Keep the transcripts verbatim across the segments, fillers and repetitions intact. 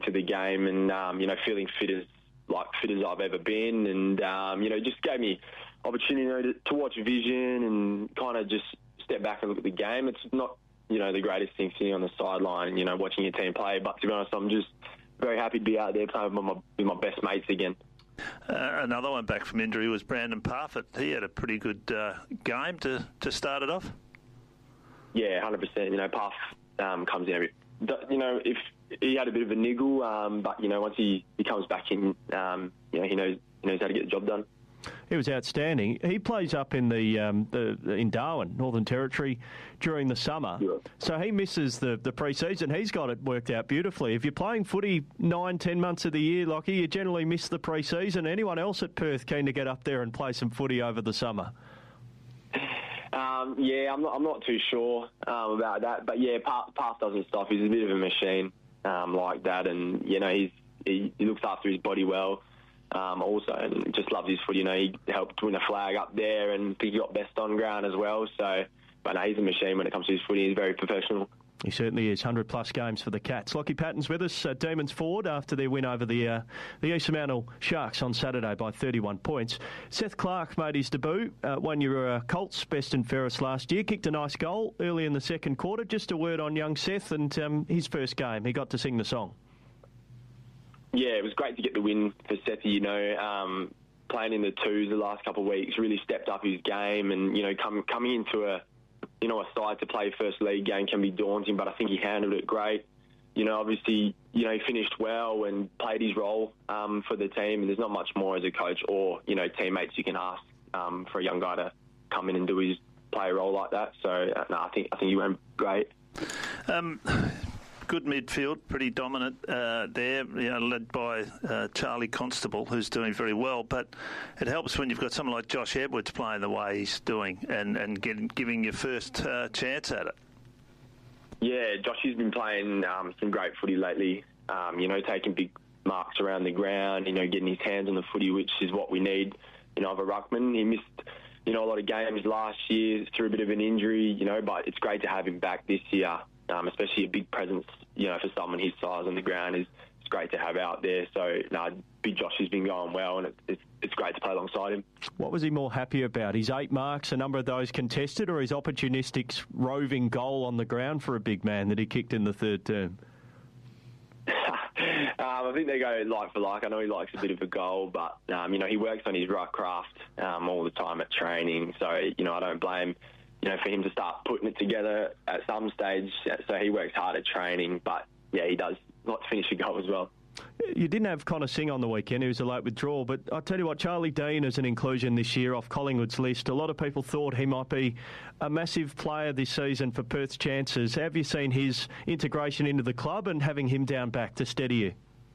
into the game and, um, you know, feeling fit as, like, fit as I've ever been. And, um, you know, just gave me opportunity, you know, to, to watch vision and kind of just step back and look at the game. It's not, you know, the greatest thing sitting on the sideline, you know, watching your team play. But to be honest, I'm just very happy to be out there playing with my, with my best mates again. Uh, another one back from injury was Brandon Parfitt. He had a pretty good uh, game to, to start it off. Yeah, one hundred percent. You know, Parf um, comes in every... You know, if he had a bit of a niggle, um, but, you know, once he, he comes back in, um, you know, he knows, he knows how to get the job done. He was outstanding. He plays up in the, um, the in Darwin, Northern Territory, during the summer. Yeah. So he misses the, the pre-season. He's got it worked out beautifully. If you're playing footy nine, ten months of the year, Lockie, you generally miss the pre-season. Anyone else at Perth keen to get up there and play some footy over the summer? Um, yeah, I'm not, I'm not too sure um, about that. But, yeah, Parf, Parf doesn't stop. He's a bit of a machine um, like that. And, you know, he's, he, he looks after his body well. Um, also, and just loves his footy. You know, he helped win a flag up there, and he got best on ground as well. So, but no, he's a machine when it comes to his footy. He's very professional. He certainly is. one hundred plus games for the Cats. Lockie Patton's with us, uh, Demons forward, after their win over the uh, the East Fremantle Sharks on Saturday by thirty-one points. Seth Clark made his debut, uh, won your uh, Colts best and fairest last year, kicked a nice goal early in the second quarter. Just a word on young Seth and um, his first game. He got to sing the song. Yeah, it was great to get the win for Sethy. You know, um, playing in the twos the last couple of weeks, really stepped up his game, and you know, come, coming into a you know a side to play first league game can be daunting, but I think he handled it great. You know, obviously, you know, he finished well and played his role um, for the team. And there's not much more as a coach or you know teammates you can ask um, for a young guy to come in and do his play role like that. So uh, no, I think I think he went great. Um, Good midfield, pretty dominant uh, there, you know, led by uh, Charlie Constable, who's doing very well. But it helps when you've got someone like Josh Edwards playing the way he's doing and, and getting, giving your first uh, chance at it. Yeah, Josh has been playing um, some great footy lately, um, you know, taking big marks around the ground, you know, getting his hands on the footy, which is what we need, you know, of a ruckman. He missed, you know, a lot of games last year through a bit of an injury, you know, but it's great to have him back this year. Um, especially a big presence, you know, for someone his size on the ground is it's great to have out there. So, no, Big Josh has been going well, and it, it's it's great to play alongside him. What was he more happy about? His eight marks, a number of those contested, or his opportunistic roving goal on the ground for a big man that he kicked in the third term? um, I think they go like for like. I know he likes a bit of a goal, but, um, you know, he works on his ruck craft um, all the time at training. So, you know, I don't blame you know, for him to start putting it together at some stage. So he works hard at training, but yeah, he does like to finish a goal as well. You didn't have Connor Singh on the weekend. He was a late withdrawal, but I'll tell you what, Charlie Dean is an inclusion this year off Collingwood's list. A lot of people thought he might be a massive player this season for Perth's chances. Have you seen his integration into the club and having him down back to steady you?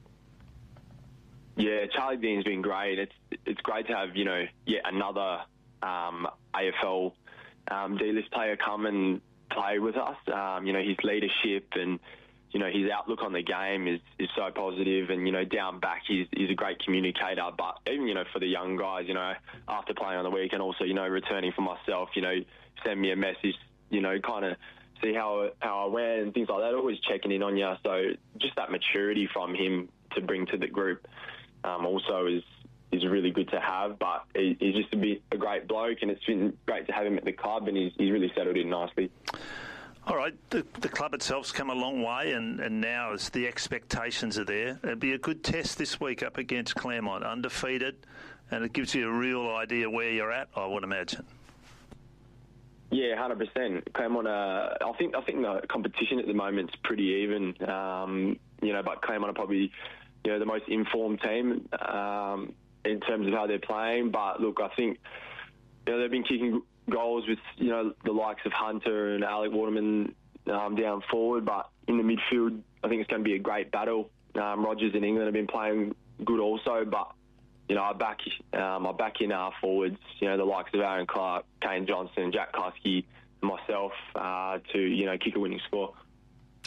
Yeah, Charlie Dean's been great. It's it's great to have, you know, yet another um, A F L Um, D-list player come and play with us. Um, you know, his leadership and, you know, his outlook on the game is, is so positive. And, you know, down back, he's, he's a great communicator. But even, you know, for the young guys, you know, after playing on the week and also, you know, returning for myself, you know, send me a message, you know, kind of see how, how I went and things like that, always checking in on you. So just that maturity from him to bring to the group um, also is, is really good to have, but he, he's just a bit a great bloke, and it's been great to have him at the club, and he's, he's really settled in nicely. All right, the, the club itself's come a long way, and, and now as the expectations are there, it'd be a good test this week up against Claremont, undefeated, and it gives you a real idea where you're at, I would imagine. Yeah, one hundred percent. Claremont, uh, I think I think the competition at the moment's pretty even, um, you know, but Claremont are probably, you know, the most informed team. Um, in terms of how they're playing, but look, I think you know they've been kicking goals with you know the likes of Hunter and Alec Waterman um, down forward, but in the midfield, I think it's going to be a great battle. Um, Rogers and England have been playing good also, but you know I back um, I back in our forwards, you know the likes of Aaron Clark, Kane Johnson, Jack Kosky, and myself uh, to you know kick a winning score.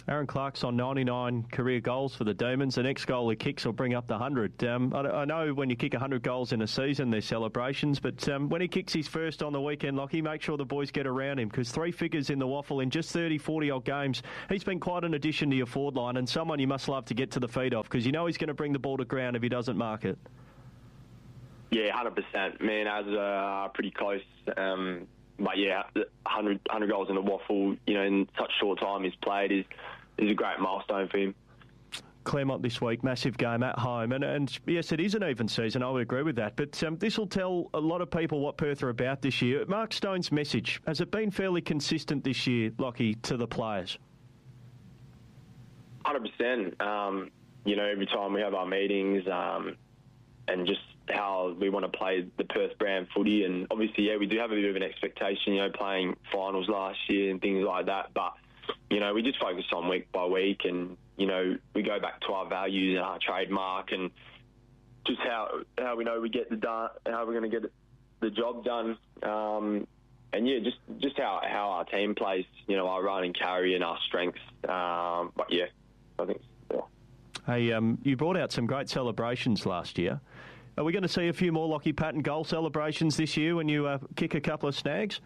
Aaron Clark's on ninety-nine career goals for the Demons. The next goal he kicks will bring up the one hundred. Um, I, I know when you kick one hundred goals in a season, there's celebrations, but um, when he kicks his first on the weekend, Lockie, make sure the boys get around him, because three figures in the waffle in just thirty, forty-odd games, he's been quite an addition to your forward line and someone you must love to get to the feet of, because you know he's going to bring the ball to ground if he doesn't mark it. Yeah, one hundred percent. Me and Az are pretty close. Um, but yeah, one hundred, one hundred goals in the waffle, you know, in such short time he's played is, is a great milestone for him. Claremont this week, massive game at home. And, and yes, it is an even season, I would agree with that. But um, this will tell a lot of people what Perth are about this year. Mark Stone's message, has it been fairly consistent this year, Lockie, to the players? one hundred percent. Um, you know, every time we have our meetings um, and just how we want to play the Perth brand footy. And obviously, yeah, we do have a bit of an expectation, you know, playing finals last year and things like that. But, you know, we just focus on week by week and, you know, we go back to our values and our trademark and just how how we know we get the done, how we're going to get the job done. Um, and, yeah, just, just how, how our team plays, you know, our run and carry and our strengths. Um, but, yeah, I think, yeah. Hey, um, you brought out some great celebrations last year. Are we going to see a few more Lockie Patton goal celebrations this year when you uh, kick a couple of snags?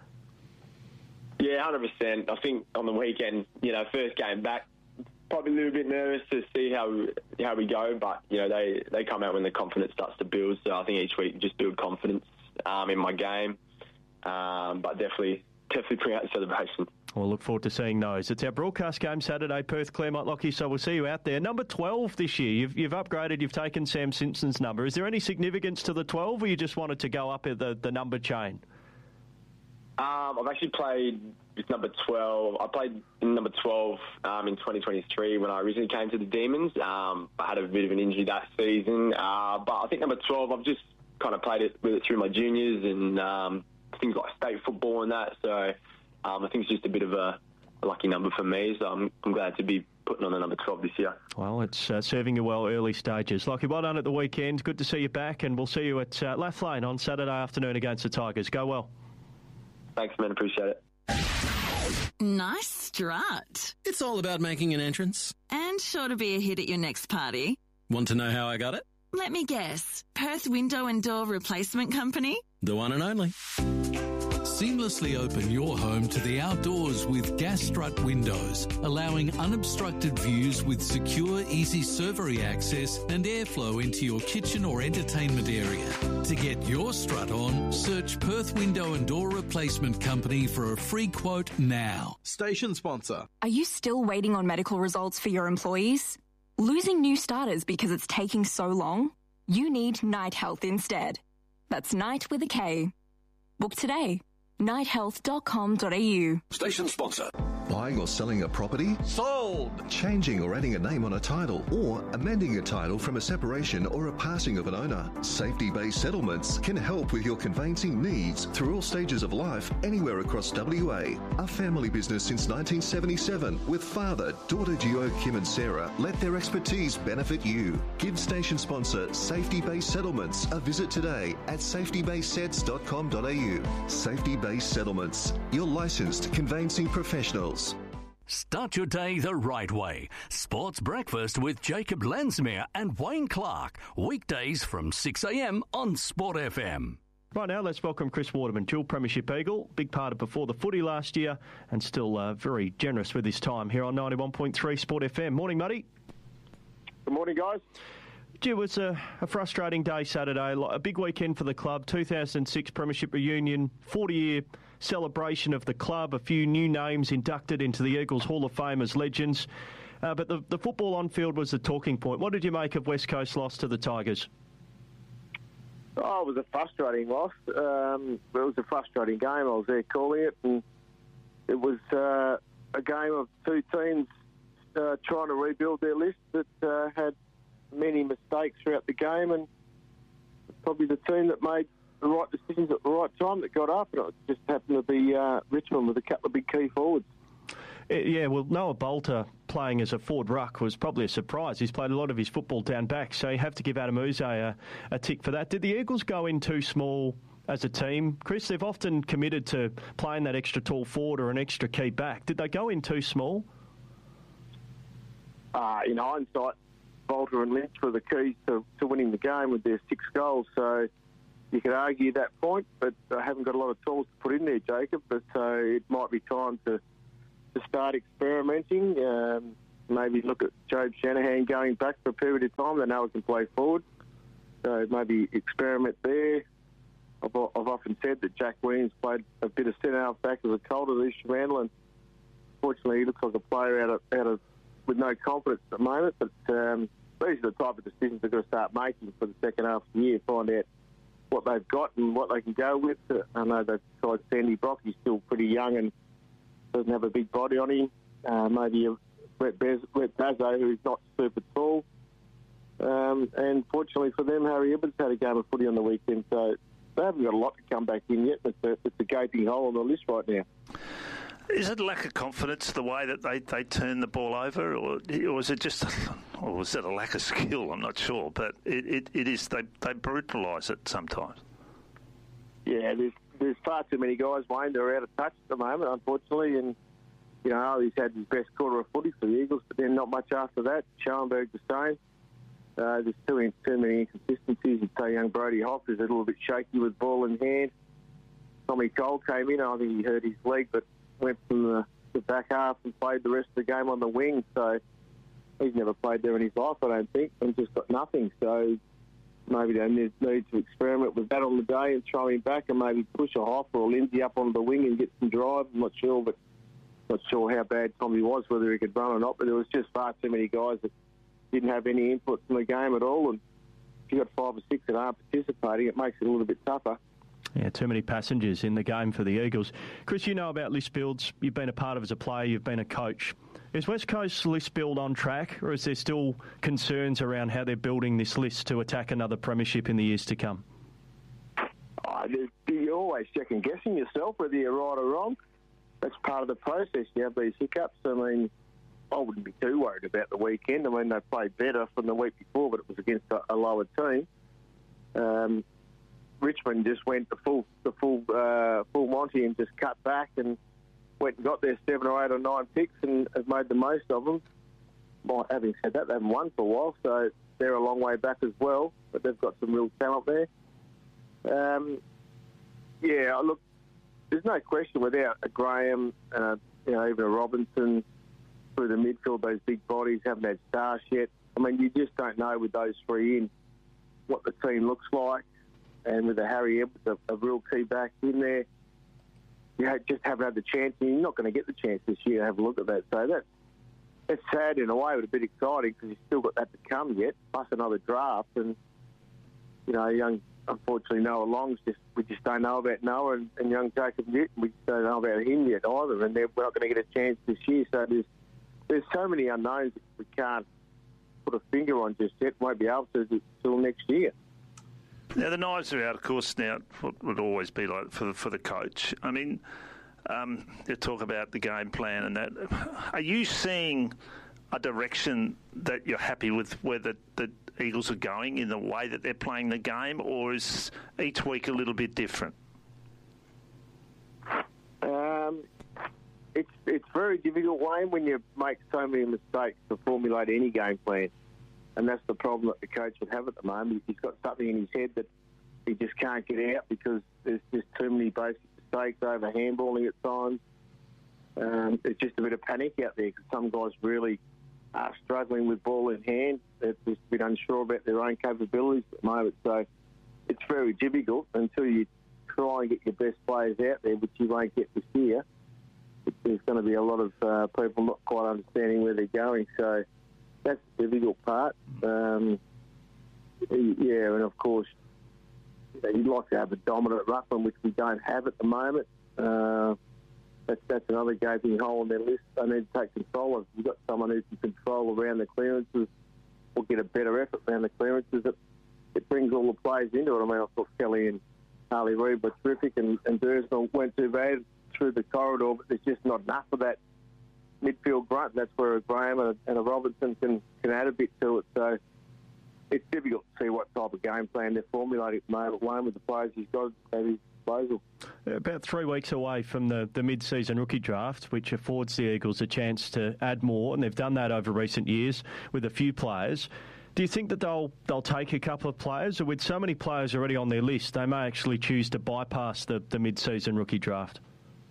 Yeah, one hundred percent. I think on the weekend, you know, first game back, probably a little bit nervous to see how how we go, but, you know, they, they come out when the confidence starts to build. So I think each week just build confidence um, in my game, um, but definitely, definitely bring out the celebration. We'll look forward to seeing those. It's our broadcast game Saturday, Perth, Claremont, Lockie, so we'll see you out there. Number twelve this year, you've, you've upgraded, you've taken Sam Simpson's number. Is there any significance to the twelve, or you just wanted to go up at the, the number chain? Um, I've actually played with number twelve. I played in number twelve um, in twenty twenty-three when I originally came to the Demons. Um, I had a bit of an injury that season, uh, but I think number twelve, I've just kind of played it with it through my juniors and um, things like state football and that, so... Um, I think it's just a bit of a, a lucky number for me, so I'm, I'm glad to be putting on the number twelve this year. Well, it's uh, serving you well early stages. Lockie, well done at the weekend. Good to see you back, and we'll see you at uh, Lathlane on Saturday afternoon against the Tigers. Go well. Thanks, man. Appreciate it. Nice strut. It's all about making an entrance. And sure to be a hit at your next party. Want to know how I got it? Let me guess. Perth Window and Door Replacement Company? The one and only. Seamlessly open your home to the outdoors with Gas Strut Windows, allowing unobstructed views with secure, easy servery access and airflow into your kitchen or entertainment area. To get your strut on, search Perth Window and Door Replacement Company for a free quote now. Station sponsor. Are you still waiting on medical results for your employees? Losing new starters because it's taking so long? You need Night Health instead. That's Night with a K. Book today. night health dot com dot a u. Station sponsor. Buying or selling a property? Sold. Changing or adding a name on a title, or amending a title from a separation or a passing of an owner. Safety-based settlements can help with your conveyancing needs through all stages of life anywhere across W A. A family business since nineteen seventy-seven with father, daughter duo Kim and Sarah. Let their expertise benefit you. Give station sponsor Safety-based Settlements a visit today at safety based sets dot com dot a u. Safety-based Settlements, your licensed conveyancing professionals. Start your day the right way. Sports Breakfast with Jacob Lensmere and Wayne Clark. Weekdays from six a m on Sport F M. Right now, let's welcome Chris Waterman, dual Premiership Eagle, big part of Before the Footy last year, and still uh, very generous with his time here on ninety-one point three Sport F M. Morning, Muddy. Good morning, guys. Gee, it was a, a frustrating day Saturday, a big weekend for the club, two thousand six Premiership reunion, forty-year celebration of the club, a few new names inducted into the Eagles Hall of Fame as legends. Uh, but the, the football on field was the talking point. What did you make of West Coast's loss to the Tigers? Oh, it was a frustrating loss. Um, it was a frustrating game. I was there calling it, and it was uh, a game of two teams uh, trying to rebuild their list that uh, had many mistakes throughout the game, and probably the team that made the right decisions at the right time that got up, and it just happened to be uh, Richmond with a couple of big key forwards. Yeah, well, Noah Bolter playing as a forward ruck was probably a surprise. He's played a lot of his football down back, so you have to give Adam Uze a, a tick for that. Did the Eagles go in too small as a team? Chris, they've often committed to playing that extra tall forward or an extra key back. Did they go in too small? uh, in hindsight, Bolter and Lynch were the keys to, to winning the game with their six goals. So you could argue that point, but I haven't got a lot of tools to put in there, Jacob. But so it might be time to to start experimenting. Um, maybe look at Jobe Shanahan going back for a period of time. They know he can play forward. So maybe experiment there. I've, I've often said that Jack Williams played a bit of centre-half back as a colt at East Fremantle, and fortunately he looks like a player out of, out of with no confidence at the moment. But um, these are the type of decisions they've got to start making for the second half of the year, find out what they've got and what they can go with. I know they've tried Sandy Brock. He's still pretty young and doesn't have a big body on him. Uh, maybe a Brett Bazzo, who's not super tall. Um, and fortunately for them, Harry Edwards had a game of footy on the weekend, so they haven't got a lot to come back in yet. It's a, it's a gaping hole on the list right now. Is it lack of confidence, the way that they, they turn the ball over, or, or is it just, or was it a lack of skill? I'm not sure, but it, it, it is, they, they brutalise it sometimes. Yeah, there's, there's far too many guys, Wayne, that are out of touch at the moment, unfortunately, and, you know, he's had his best quarter of footy for the Eagles, but then not much after that. Schoenberg the same. Uh, there's too, too many inconsistencies. You'd say young Brody Hoff is a little bit shaky with ball in hand. Tommy Cole came in. I think he hurt his leg, but went from the, the back half and played the rest of the game on the wing. So he's never played there in his life, I don't think, and just got nothing. So maybe they need, need to experiment with that on the day and throw him back and maybe push a Hoff or a Lindsay up onto the wing and get some drive. I'm not sure, but not sure how bad Tommy was, whether he could run or not. But there was just far too many guys that didn't have any input in the game at all. And if you've got five or six that aren't participating, it makes it a little bit tougher. Yeah, too many passengers in the game for the Eagles. Chris, you know about list builds. You've been a part of as a player. You've been a coach. Is West Coast's list build on track, or is there still concerns around how they're building this list to attack another premiership in the years to come? Oh, you're always second-guessing yourself, whether you're right or wrong. That's part of the process. You have these hiccups. I mean, I wouldn't be too worried about the weekend. I mean, they played better from the week before, but it was against a, a lower team. Um, Richmond just went the full the full uh, full Monty and just cut back and went and got their seven or eight or nine picks and have made the most of them. Well, having said that, they haven't won for a while, so they're a long way back as well, but they've got some real talent there. Um, yeah, look, there's no question without a Graham, uh, you know, even a Robinson through the midfield, those big bodies haven't had stars yet. I mean, you just don't know with those three in what the team looks like. And with a Harry Edwards, a, a real key back in there, you just haven't had the chance, and you're not going to get the chance this year to have a look at that. So that, that's sad in a way, but a bit exciting because you've still got that to come yet, plus another draft. And, you know, young, unfortunately, Noah Long's just, we just don't know about Noah, and, and young Jacob Newton, we just don't know about him yet either, and we're not going to get a chance this year. So there's, there's so many unknowns that we can't put a finger on just yet, won't be able to until next year. Now, the knives are out, of course, now, what would always be like for the, for the coach. I mean, um, you talk about the game plan and that. Are you seeing a direction that you're happy with where the, the Eagles are going in the way that they're playing the game, or is each week a little bit different? Um, it's, it's very difficult, Wayne, when you make so many mistakes to formulate any game plan. And that's the problem that the coach would have at the moment. He's got something in his head that he just can't get out because there's just too many basic mistakes over handballing at times. Um, there's just a bit of panic out there because some guys really are struggling with ball in hand. They're just a bit unsure about their own capabilities at the moment. So it's very difficult until you try and get your best players out there, which you won't get this year. There's going to be a lot of uh, people not quite understanding where they're going. So that's the difficult part. Um, yeah, and of course, you'd like to have a dominant ruckman, which we don't have at the moment. Uh, that's, that's another gaping hole on their list. They need to take control of. You've got someone who can control around the clearances or get a better effort around the clearances. It, it brings all the players into it. I mean, I thought Kelly and Harley Reid were terrific, and, and Dursnell weren't too bad through the corridor, but there's just not enough of that midfield grunt. That's where a Graham and a, and a Robinson can, can add a bit to it. So it's difficult to see what type of game plan they're formulating at the moment. One with the players he's got, he's disposal. About three weeks away from the, the mid-season rookie draft, which affords the Eagles a chance to add more, and they've done that over recent years with a few players. Do you think that they'll they'll take a couple of players, or with so many players already on their list, they may actually choose to bypass the, the mid-season rookie draft?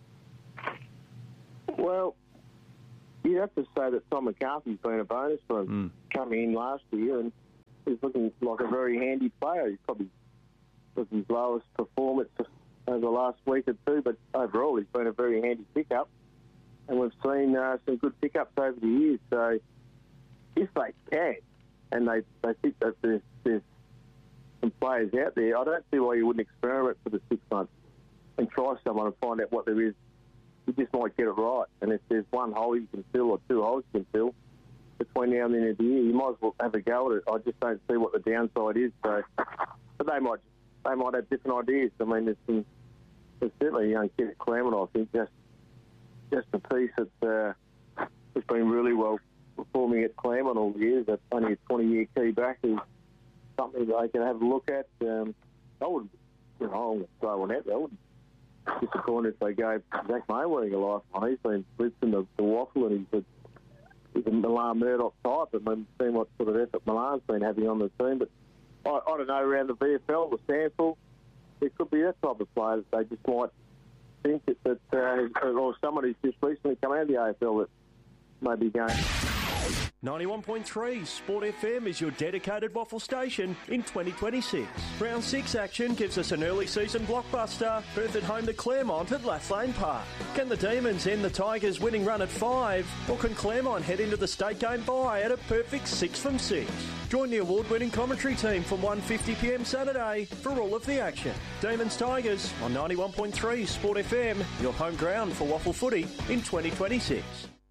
Well, you have to say that Tom McCarthy's been a bonus for him mm. coming in last year, and he's looking like a very handy player. He's probably was his lowest performance over the last week or two, but overall he's been a very handy pickup, and we've seen uh, some good pickups over the years. So if they can, and they, they think that there's, there's some players out there, I don't see why you wouldn't experiment for the six months and try someone and find out what there is. You just might get it right, and if there's one hole you can fill or two holes you can fill between now and the end of the year, you might as well have a go at it. I just don't see what the downside is. So, but they might they might have different ideas. I mean, there's some there's certainly a young kid at Claremont, I think, just just a piece that uh, has been really well performing at Claremont all the years. That's only a twenty-year key back is something that they can have a look at. Um, I wouldn't, you know, I wouldn't throw one out there. I wouldn't disappointed if they gave Zach Mayweather a lifeline. He's been blitzing the, the waffle, and he's a, he's a Milan Murdoch type. And we've seen what sort of effort Milan's been having on the team. But I, I don't know, around the V F L, the Stanford, there could be that type of player that they just might think that, that uh, or someone who's just recently come out of the A F L that may be going. ninety-one point three Sport F M is your dedicated waffle station in twenty twenty-six. Round six action gives us an early season blockbuster. Perth at home to Claremont at Lathlane Park. Can the Demons end the Tigers' winning run at five, or can Claremont head into the state game bye at a perfect six from six? Join the award-winning commentary team from one fifty p m Saturday for all of the action. Demons Tigers on ninety-one point three Sport F M, your home ground for waffle footy in twenty twenty-six.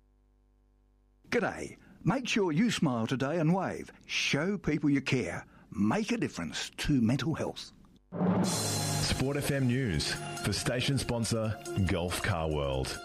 G'day. Make sure you smile today and wave. Show people you care. Make a difference to mental health. Sport F M News for station sponsor Gulf Car World.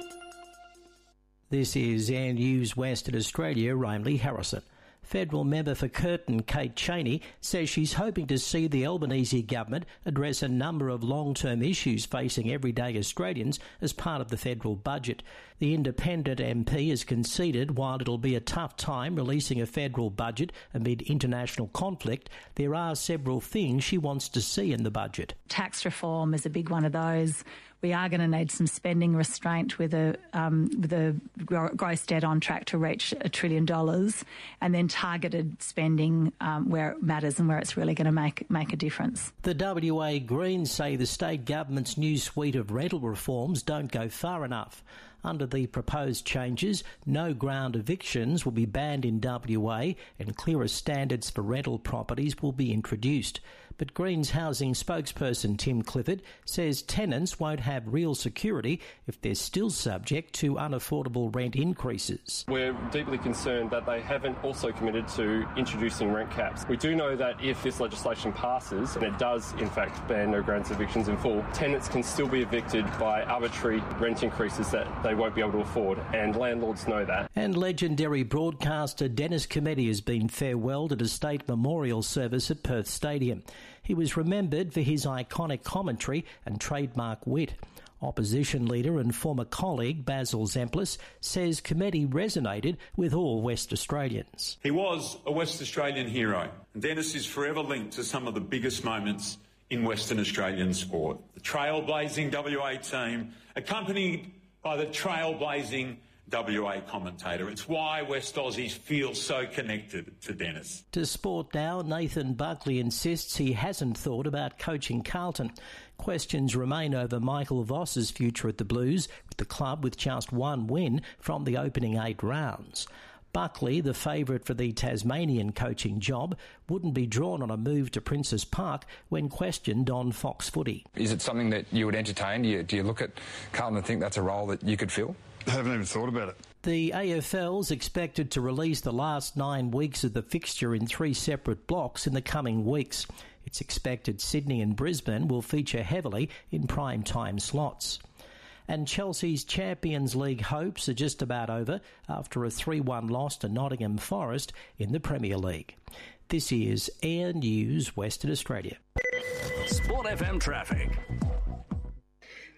This is Air News Western Australia, Rainley Harrison. Federal member for Curtin, Kate Cheney, says she's hoping to see the Albanese government address a number of long-term issues facing everyday Australians as part of the federal budget. The independent M P has conceded while it'll be a tough time releasing a federal budget amid international conflict, there are several things she wants to see in the budget. Tax reform is a big one of those. We are going to need some spending restraint with a um, with a gross debt on track to reach a trillion dollars, and then targeted spending um, where it matters and where it's really going to make make a difference. The W A Greens say the state government's new suite of rental reforms don't go far enough. Under the proposed changes, no ground evictions will be banned in W A and clearer standards for rental properties will be introduced. But Greens housing spokesperson Tim Clifford says tenants won't have real security if they're still subject to unaffordable rent increases. We're deeply concerned that they haven't also committed to introducing rent caps. We do know that if this legislation passes, and it does in fact ban no grounds evictions in full, tenants can still be evicted by arbitrary rent increases that they won't be able to afford, and landlords know that. And legendary broadcaster Dennis Cometti has been farewelled at a state memorial service at Perth Stadium. He was remembered for his iconic commentary and trademark wit. Opposition leader and former colleague Basil Zemplis says Cometti resonated with all West Australians. He was a West Australian hero. Dennis is forever linked to some of the biggest moments in Western Australian sport. The trailblazing W A team, accompanied by the trailblazing W A commentator. It's why West Aussies feel so connected to Dennis. To Sport Now, Nathan Buckley insists he hasn't thought about coaching Carlton. Questions remain over Michael Voss's future at the Blues, with the club with just one win from the opening eight rounds. Buckley, the favourite for the Tasmanian coaching job, wouldn't be drawn on a move to Princes Park when questioned on Fox Footy. Is it something that you would entertain? Do you, do you look at Carlton and think that's a role that you could fill? I haven't even thought about it. The A F L's expected to release the last nine weeks of the fixture in three separate blocks in the coming weeks. It's expected Sydney and Brisbane will feature heavily in prime time slots. And Chelsea's Champions League hopes are just about over after a three one loss to Nottingham Forest in the Premier League. This is Air News Western Australia. Sport F M traffic.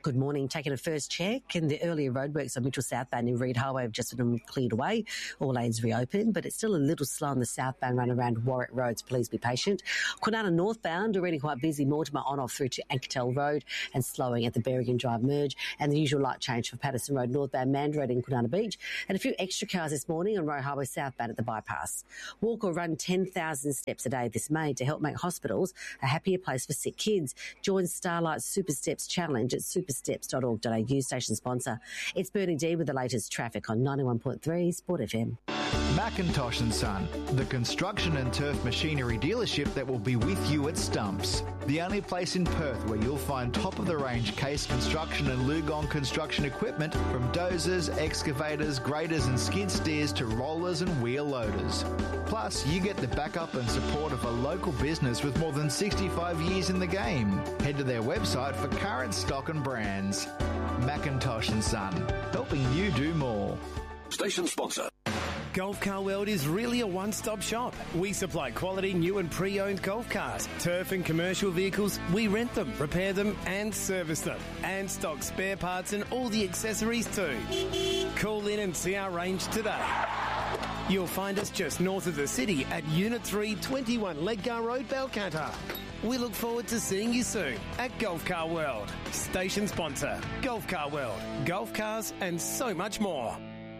Good morning. Taking a first check, and the earlier roadworks on Mitchell Southbound in Reid Highway have just been cleared away. All lanes reopened, but it's still a little slow on the southbound run around Warwick Roads. Please be patient. Kwinana northbound already quite busy. Mortimer on off through to Anketel Road and slowing at the Berrigan Drive merge, and the usual light change for Patterson Road northbound Mandurah in Kwinana Beach, and a few extra cars this morning on Roe Highway southbound at the bypass. Walk or run ten thousand steps a day this May to help make hospitals a happier place for sick kids. Join Starlight Super Steps Challenge at super steps dot org dot a u, station sponsor. It's Bernie D with the latest traffic on ninety-one point three Sport F M. McIntosh and Son, the construction and turf machinery dealership that will be with you at Stumps. The only place in Perth where you'll find top-of-the-range Case Construction and Lugong construction equipment, from dozers, excavators, graders and skid steers to rollers and wheel loaders. Plus, you get the backup and support of a local business with more than sixty-five years in the game. Head to their website for current stock and brands. McIntosh and Son, helping you do more. Station sponsor. Golf Car World is really a one-stop shop. We supply quality new and pre-owned golf cars, turf and commercial vehicles. We rent them, repair them and service them, and stock spare parts and all the accessories too. Call in and see our range today. You'll find us just north of the city at Unit three, twenty-one Ledgar Road, Balcatta. We look forward to seeing you soon at Golf Car World. Station sponsor, Golf Car World. Golf cars and so much more.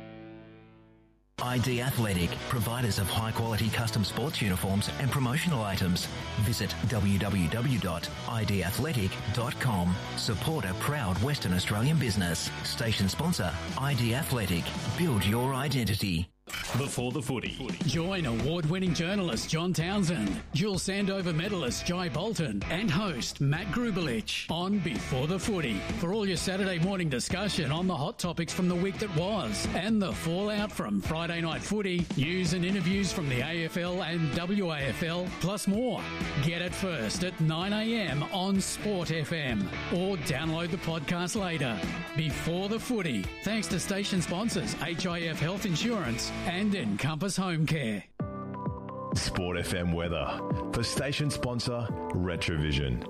I D Athletic, providers of high-quality custom sports uniforms and promotional items. Visit w w w dot i d athletic dot com. Support a proud Western Australian business. Station sponsor, I D Athletic. Build your identity. Before the Footy. Join award-winning journalist John Townsend, dual Sandover medalist Jai Bolton, and host Matt Grubelich on Before the Footy for all your Saturday morning discussion on the hot topics from the week that was and the fallout from Friday night footy, news and interviews from the A F L and W A F L, plus more. Get it first at nine a m on Sport F M or download the podcast later. Before the Footy, thanks to station sponsors H I F Health Insurance and Encompass Home Care. Sport F M weather for station sponsor Retrovision.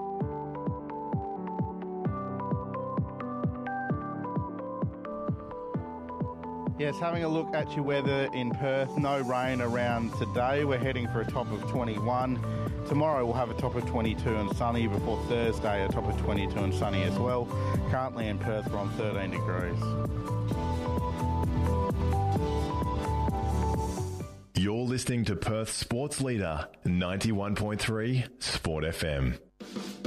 Yes, having a look at your weather in Perth, no rain around today. We're heading for a top of twenty-one. Tomorrow we'll have a top of twenty-two and sunny, before Thursday a top of twenty-two and sunny as well. Currently in Perth we're on thirteen degrees. You're listening to Perth Sports Leader, ninety-one point three Sport F M.